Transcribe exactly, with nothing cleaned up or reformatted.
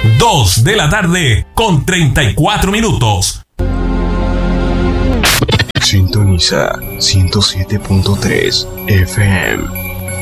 dos de la tarde con treinta y cuatro minutos. Sintoniza ciento siete punto tres F M.